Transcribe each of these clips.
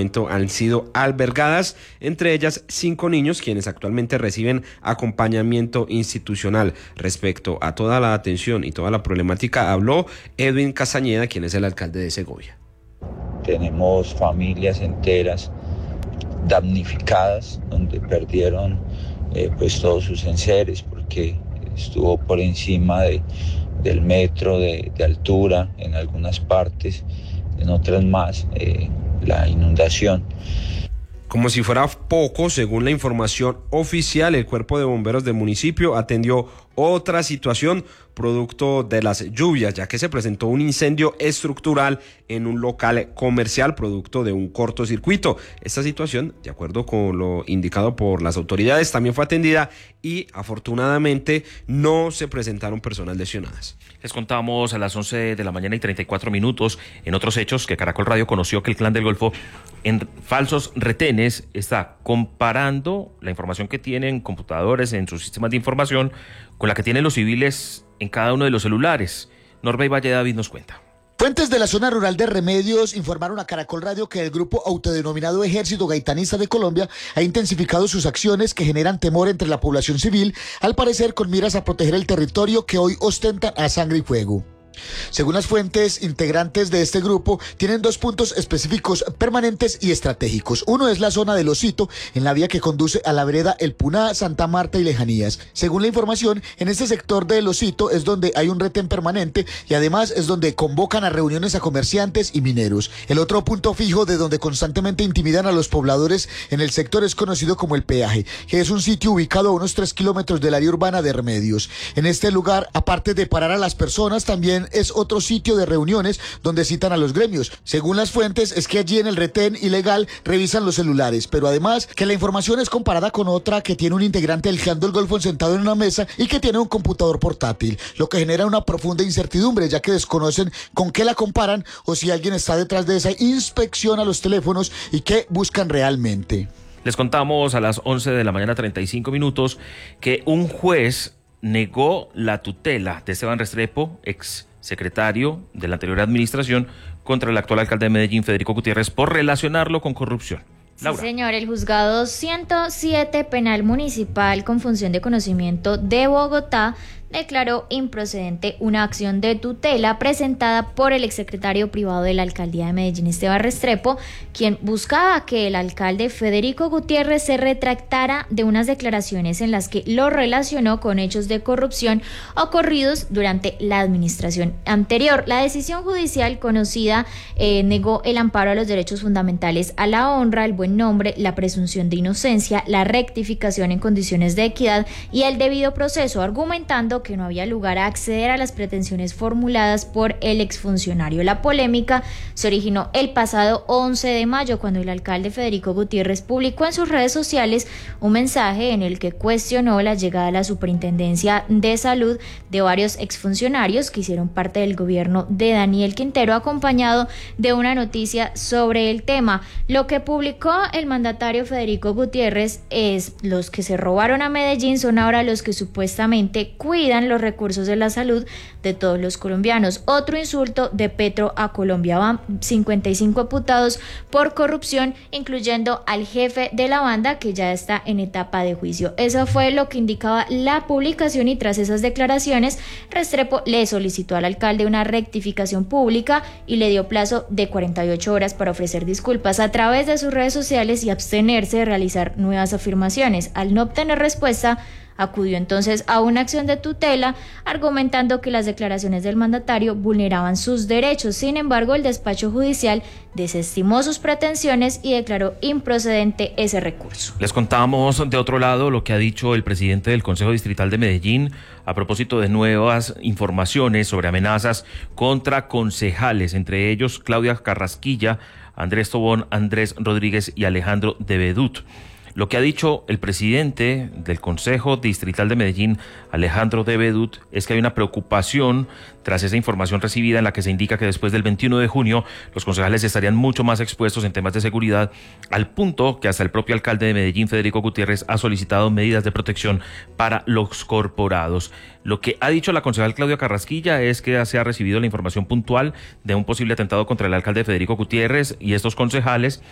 momento han sido albergadas, entre ellas 5 niños quienes actualmente reciben acompañamiento institucional. Respecto a toda la atención y toda la problemática, habló Edwin Castañeda, quien es el alcalde de Segovia. Tenemos familias enteras damnificadas, donde perdieron pues todos sus enseres, porque estuvo por encima del metro de altura en algunas partes, en otras más, la inundación. Como si fuera poco, según la información oficial, el Cuerpo de Bomberos del municipio atendió otra situación producto de las lluvias, ya que se presentó un incendio estructural en un local comercial producto de un cortocircuito. Esta situación, de acuerdo con lo indicado por las autoridades, también fue atendida y afortunadamente no se presentaron personas lesionadas. Les contamos a las 11 de la mañana y 34 minutos en otros hechos que Caracol Radio conoció que el Clan del Golfo en falsos retenes está comparando la información que tienen computadores en sus sistemas de información con la que tienen los civiles en cada uno de los celulares. Norbey Valle David nos cuenta. Fuentes de la zona rural de Remedios informaron a Caracol Radio que el grupo autodenominado Ejército Gaitanista de Colombia ha intensificado sus acciones que generan temor entre la población civil, al parecer con miras a proteger el territorio que hoy ostentan a sangre y fuego. Según las fuentes, integrantes de este grupo tienen 2 puntos específicos permanentes y estratégicos. Uno es la zona del Osito, en la vía que conduce a la vereda El Puná, Santa Marta y Lejanías. Según la información, en este sector del Osito es donde hay un retén permanente y además es donde convocan a reuniones a comerciantes y mineros. El otro punto fijo de donde constantemente intimidan a los pobladores en el sector es conocido como El Peaje, que es un sitio ubicado a unos 3 kilómetros del área urbana de Remedios. En este lugar, aparte de parar a las personas, también es otro sitio de reuniones donde citan a los gremios. Según las fuentes, es que allí en el retén ilegal revisan los celulares, pero además que la información es comparada con otra que tiene un integrante del Clan del Golfo sentado en una mesa y que tiene un computador portátil, lo que genera una profunda incertidumbre, ya que desconocen con qué la comparan o si alguien está detrás de esa inspección a los teléfonos y qué buscan realmente. Les contamos a las 11 de la mañana 35 minutos que un juez negó la tutela de Esteban Restrepo, ex secretario de la anterior administración, contra el actual alcalde de Medellín, Federico Gutiérrez, por relacionarlo con corrupción. Laura. Sí, señor, el juzgado 107 penal municipal con función de conocimiento de Bogotá declaró improcedente una acción de tutela presentada por el exsecretario privado de la alcaldía de Medellín, Esteban Restrepo, quien buscaba que el alcalde Federico Gutiérrez se retractara de unas declaraciones en las que lo relacionó con hechos de corrupción ocurridos durante la administración anterior. La decisión judicial conocida negó el amparo a los derechos fundamentales a la honra, el buen nombre, la presunción de inocencia, la rectificación en condiciones de equidad y el debido proceso, argumentando que no había lugar a acceder a las pretensiones formuladas por el exfuncionario. La polémica se originó el pasado 11 de mayo cuando el alcalde Federico Gutiérrez publicó en sus redes sociales un mensaje en el que cuestionó la llegada a la Superintendencia de Salud de varios exfuncionarios que hicieron parte del gobierno de Daniel Quintero, acompañado de una noticia sobre el tema. Lo que publicó el mandatario Federico Gutiérrez es: los que se robaron a Medellín son ahora los que supuestamente cuidan los recursos de la salud de todos los colombianos. Otro insulto de Petro a Colombia. Van 55 imputados por corrupción, incluyendo al jefe de la banda, que ya está en etapa de juicio. Eso fue lo que indicaba la publicación, y tras esas declaraciones, Restrepo le solicitó al alcalde una rectificación pública y le dio plazo de 48 horas para ofrecer disculpas a través de sus redes sociales y abstenerse de realizar nuevas afirmaciones. Al no obtener respuesta, acudió entonces a una acción de tutela, argumentando que las declaraciones del mandatario vulneraban sus derechos. Sin embargo, el despacho judicial desestimó sus pretensiones y declaró improcedente ese recurso. Les contamos de otro lado lo que ha dicho el presidente del Consejo Distrital de Medellín a propósito de nuevas informaciones sobre amenazas contra concejales, entre ellos Claudia Carrasquilla, Andrés Tobón, Andrés Rodríguez y Alejandro de Bedut. Lo que ha dicho el presidente del Consejo Distrital de Medellín, Alejandro de Bedut, es que hay una preocupación tras esa información recibida en la que se indica que después del 21 de junio los concejales estarían mucho más expuestos en temas de seguridad, al punto que hasta el propio alcalde de Medellín, Federico Gutiérrez, ha solicitado medidas de protección para los corporados. Lo que ha dicho la concejal Claudia Carrasquilla es que se ha recibido la información puntual de un posible atentado contra el alcalde Federico Gutiérrez, y estos concejales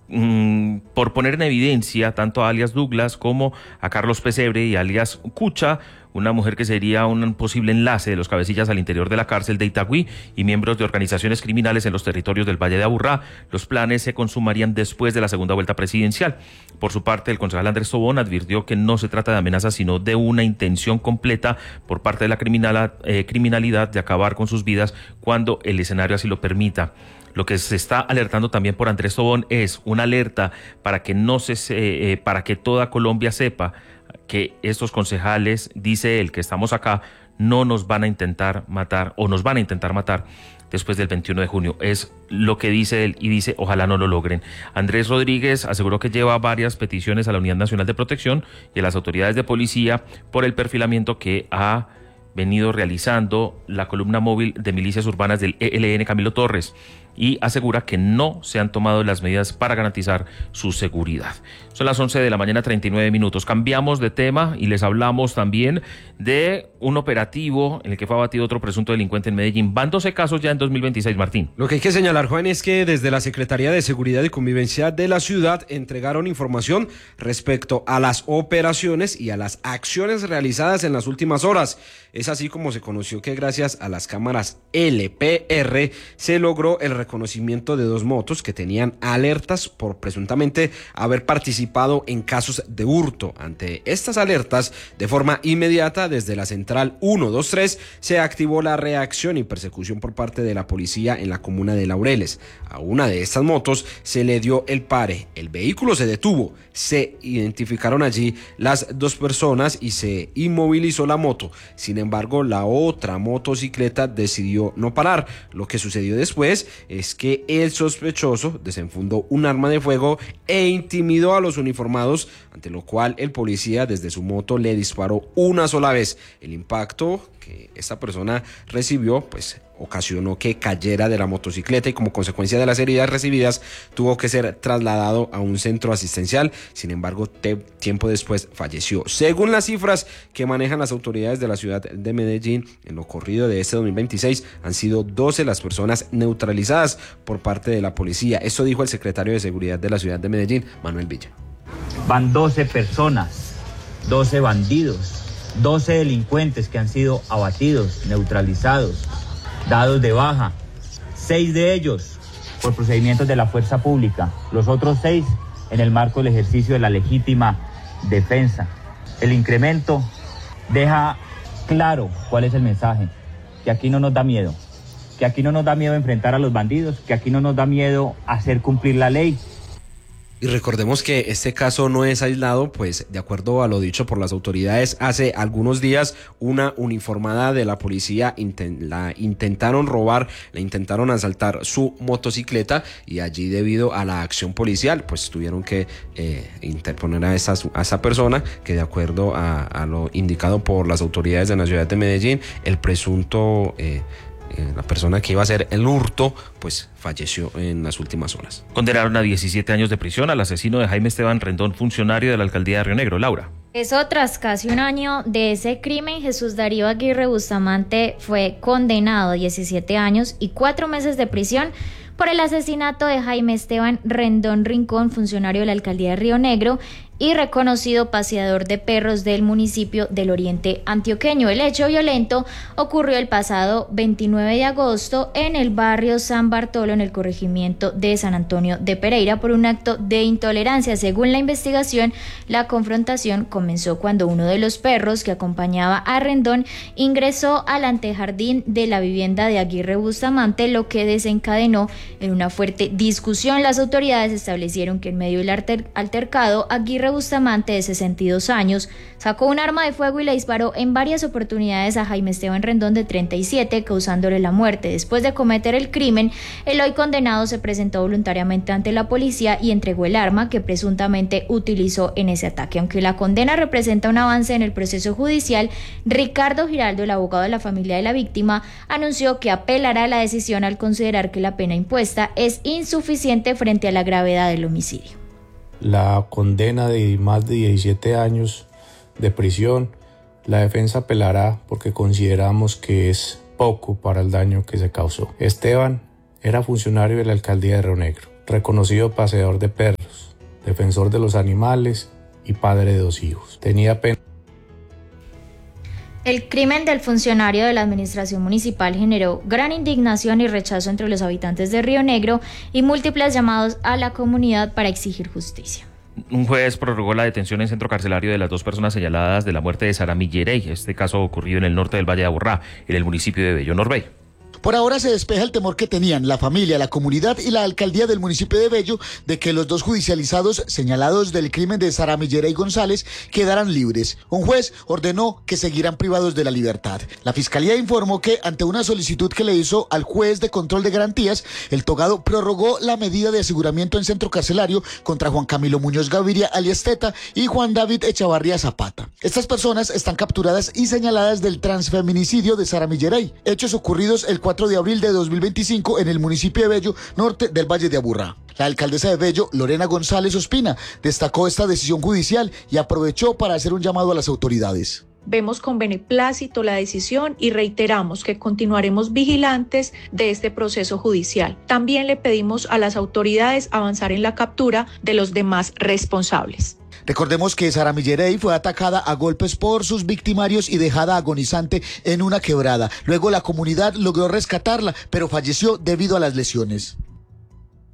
por poner en evidencia tanto a alias Douglas como a Carlos Pesebre y alias Cucha, una mujer que sería un posible enlace de los cabecillas al interior de la cárcel de Itagüí y miembros de organizaciones criminales en los territorios del Valle de Aburrá. Los planes se consumarían después de la segunda vuelta presidencial. Por su parte, el concejal Andrés Tobón advirtió que no se trata de amenazas, sino de una intención completa por parte de la criminalidad de acabar con sus vidas cuando el escenario así lo permita. Lo que se está alertando también por Andrés Tobón es una alerta para que para que toda Colombia sepa que estos concejales, dice él, que estamos acá, no nos van a intentar matar o nos van a intentar matar después del 21 de junio. Es lo que dice él y dice, ojalá no lo logren. Andrés Rodríguez aseguró que lleva varias peticiones a la Unidad Nacional de Protección y a las autoridades de policía por el perfilamiento que ha venido realizando la columna móvil de milicias urbanas del ELN Camilo Torres, y asegura que no se han tomado las medidas para garantizar su seguridad. Son las 11 de la mañana, 39 minutos. Cambiamos de tema y les hablamos también de un operativo en el que fue abatido otro presunto delincuente en Medellín. Van 12 casos ya en 2026, Martín. Lo que hay que señalar, Juan, es que desde la Secretaría de Seguridad y Convivencia de la ciudad entregaron información respecto a las operaciones y a las acciones realizadas en las últimas horas. Es así como se conoció que gracias a las cámaras LPR se logró el reconocimiento de 2 motos que tenían alertas por presuntamente haber participado en casos de hurto. Ante estas alertas, de forma inmediata, desde la central 123 se activó la reacción y persecución por parte de la policía en la comuna de Laureles. A una de estas motos se le dio el pare, el vehículo se detuvo, se identificaron allí las 2 personas y se inmovilizó la moto. Sin embargo, la otra motocicleta decidió no parar. Lo que sucedió después es que el sospechoso desenfundó un arma de fuego e intimidó a los uniformados, ante lo cual el policía desde su moto le disparó una sola vez. El impacto que esta persona recibió pues ocasionó que cayera de la motocicleta y como consecuencia de las heridas recibidas tuvo que ser trasladado a un centro asistencial. Sin embargo, tiempo después falleció. Según las cifras que manejan las autoridades de la ciudad de Medellín, en lo corrido de este 2026 han sido 12 las personas neutralizadas por parte de la policía. Esto dijo el secretario de Seguridad de la ciudad de Medellín, Manuel Villa. Van 12 personas, 12 bandidos, 12 delincuentes que han sido abatidos, neutralizados, dados de baja, 6 de ellos por procedimientos de la fuerza pública, los otros 6 en el marco del ejercicio de la legítima defensa. El incremento deja claro cuál es el mensaje, que aquí no nos da miedo, que aquí no nos da miedo enfrentar a los bandidos, que aquí no nos da miedo hacer cumplir la ley. Y recordemos que este caso no es aislado, pues de acuerdo a lo dicho por las autoridades, hace algunos días una uniformada de la policía la intentaron robar, la intentaron asaltar su motocicleta y allí debido a la acción policial pues tuvieron que interponer a esa persona que de acuerdo a lo indicado por las autoridades de la ciudad de Medellín, el presunto... la persona que iba a hacer el hurto pues falleció en las últimas horas. Condenaron a 17 años de prisión al asesino de Jaime Esteban Rendón, funcionario de la alcaldía de Río Negro. Laura. Eso, tras casi un año de ese crimen, Jesús Darío Aguirre Bustamante fue condenado a 17 años y 4 meses de prisión por el asesinato de Jaime Esteban Rendón Rincón, funcionario de la alcaldía de Río Negro y reconocido paseador de perros del municipio del Oriente Antioqueño. El hecho violento ocurrió el pasado 29 de agosto en el barrio San Bartolo, en el corregimiento de San Antonio de Pereira, por un acto de intolerancia. Según la investigación, la confrontación comenzó cuando uno de los perros que acompañaba a Rendón ingresó al antejardín de la vivienda de Aguirre Bustamante, lo que desencadenó en una fuerte discusión. Las autoridades establecieron que en medio del altercado, Aguirre Bustamante, de 62 años, sacó un arma de fuego y le disparó en varias oportunidades a Jaime Esteban Rendón, de 37, causándole la muerte. Después de cometer el crimen, el hoy condenado se presentó voluntariamente ante la policía y entregó el arma que presuntamente utilizó en ese ataque. Aunque la condena representa un avance en el proceso judicial, Ricardo Giraldo, el abogado de la familia de la víctima, anunció que apelará a la decisión al considerar que la pena impuesta es insuficiente frente a la gravedad del homicidio. La condena de más de 17 años de prisión, la defensa apelará porque consideramos que es poco para el daño que se causó. Esteban era funcionario de la alcaldía de Río Negro, reconocido paseador de perros, defensor de los animales y padre de 2 hijos. Tenía pena. El crimen del funcionario de la administración municipal generó gran indignación y rechazo entre los habitantes de Río Negro y múltiples llamados a la comunidad para exigir justicia. Un juez prorrogó la detención en centro carcelario de las 2 personas señaladas de la muerte de Sara Millerey. Este caso ocurrido en el norte del Valle de Aburrá, en el municipio de Bello Norbey. Por ahora se despeja el temor que tenían la familia, la comunidad y la alcaldía del municipio de Bello de que los 2 judicializados señalados del crimen de Sara Millerey González quedaran libres. Un juez ordenó que seguirán privados de la libertad. La fiscalía informó que ante una solicitud que le hizo al juez de control de garantías, el togado prorrogó la medida de aseguramiento en centro carcelario contra Juan Camilo Muñoz Gaviria alias Teta y Juan David Echavarría Zapata. Estas personas están capturadas y señaladas del transfeminicidio de Sara Millerey, hechos ocurridos el 4 de abril de 2025 en el municipio de Bello, norte del Valle de Aburrá. La alcaldesa de Bello, Lorena González Ospina, destacó esta decisión judicial y aprovechó para hacer un llamado a las autoridades. Vemos con beneplácito la decisión y reiteramos que continuaremos vigilantes de este proceso judicial. También le pedimos a las autoridades avanzar en la captura de los demás responsables. Recordemos que Sara Millerey fue atacada a golpes por sus victimarios y dejada agonizante en una quebrada. Luego la comunidad logró rescatarla, pero falleció debido a las lesiones.